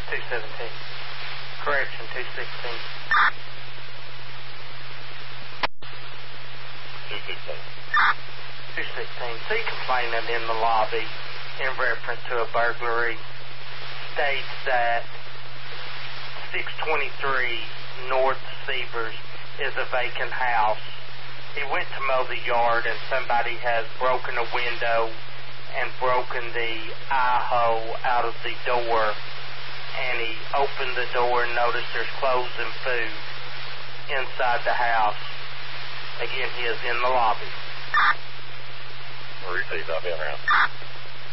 217. Correction, 216. 216. See complaining in the lobby in reference to a burglary states that 623 North Severs is a vacant house. He went to mow the yard and somebody has broken a window and broken the eye hole out of the door, and he opened the door and noticed there's clothes and food inside the house. Again, he is in the lobby. Repeat, I'll be around.